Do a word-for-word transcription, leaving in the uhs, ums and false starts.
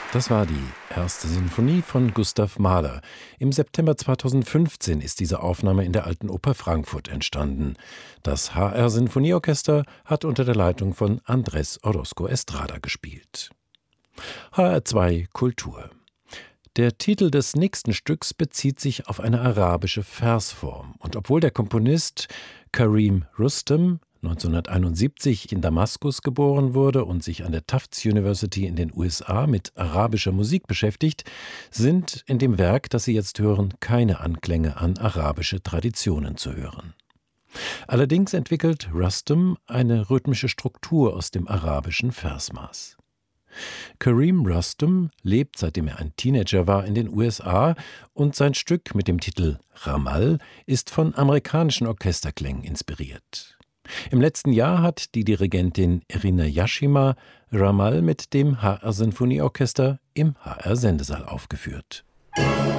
Das war die erste Sinfonie von Gustav Mahler. Im September zweitausendfünfzehn ist diese Aufnahme in der Alten Oper Frankfurt entstanden. Das H R-Sinfonieorchester hat unter der Leitung von Andrés Orozco Estrada gespielt. H R zwei Kultur. Der Titel des nächsten Stücks bezieht sich auf eine arabische Versform. Und obwohl der Komponist Karim Rustem neunzehnhunderteinundsiebzig in Damaskus geboren wurde und sich an der Tufts University in den U S A mit arabischer Musik beschäftigt, sind in dem Werk, das Sie jetzt hören, keine Anklänge an arabische Traditionen zu hören. Allerdings entwickelt Rustem eine rhythmische Struktur aus dem arabischen Versmaß. Karim Rustem lebt, seitdem er ein Teenager war, in den U S A und sein Stück mit dem Titel Ramal ist von amerikanischen Orchesterklängen inspiriert. Im letzten Jahr hat die Dirigentin Irina Yashima Ramal mit dem H R-Sinfonieorchester im H R-Sendesaal aufgeführt.